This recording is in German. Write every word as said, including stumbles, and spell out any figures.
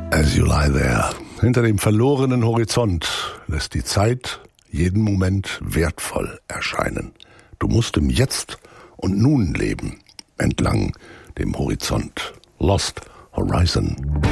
As You Lie There. Hinter dem verlorenen Horizont lässt die Zeit jeden Moment wertvoll erscheinen. Du musst im Jetzt und Nun leben, entlang dem Horizont. Lost Horizon.